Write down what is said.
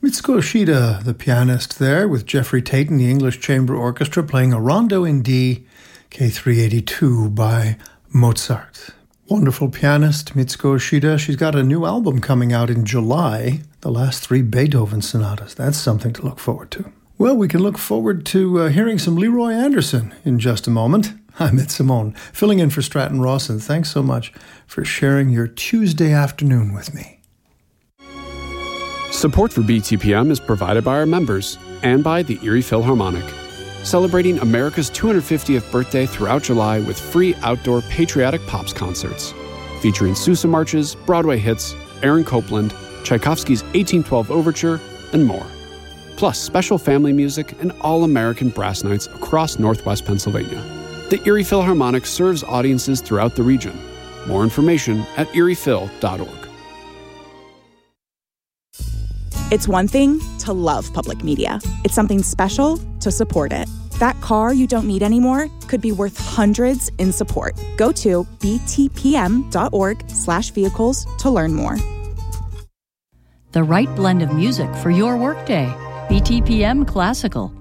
Mitsuko Oshida, the pianist there, with Jeffrey Tate and the English Chamber Orchestra playing a Rondo in D, K382 by Mozart. Wonderful pianist, Mitsuko Oshida. She's got a new album coming out in July, the last 3 Beethoven sonatas. That's something to look forward to. Well, we can look forward to hearing some Leroy Anderson in just a moment. I'm Ed Simone, filling in for Stratton Ross, and thanks so much for sharing your Tuesday afternoon with me. Support for BTPM is provided by our members and by the Erie Philharmonic, celebrating America's 250th birthday throughout July with free outdoor patriotic pops concerts, featuring Sousa marches, Broadway hits, Aaron Copland, Tchaikovsky's 1812 Overture, and more. Plus special family music and all-American brass nights across Northwest Pennsylvania. The Erie Philharmonic serves audiences throughout the region. More information at eriephil.org. It's one thing to love public media. It's something special to support it. That car you don't need anymore could be worth hundreds in support. Go to btpm.org/vehicles to learn more. The right blend of music for your workday. BTPM Classical.